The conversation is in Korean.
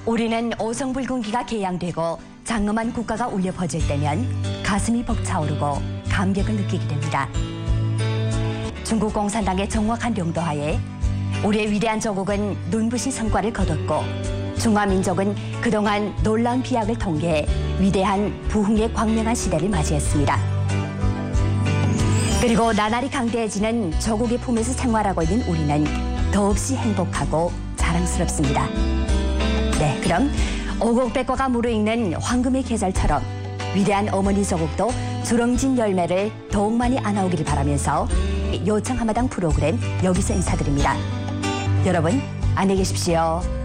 우리는 오성불군기가 개양되고 장엄한 국가가 울려 퍼질 때면 가슴이 벅차오르고 감격을 느끼게 됩니다. 중국 공산당의 정확한領導하에 우리의 위대한 조국은 눈부신 성과를 거뒀고 중화민족은 그동안 놀라운 비약을 통해 위대한 부흥의 광명한 시대를 맞이했습니다. 그리고 나날이 강대해지는 조국의 품에서 생활하고 있는 우리는 더없이 행복하고 자랑스럽습니다. 네, 그럼 오곡백과가 무르익는 황금의 계절처럼 위대한 어머니 조국도 주렁진 열매를 더욱 많이 안아오기를 바라면서 요청 한마당 프로그램 여기서 인사드립니다. 여러분, 안녕히 계십시오.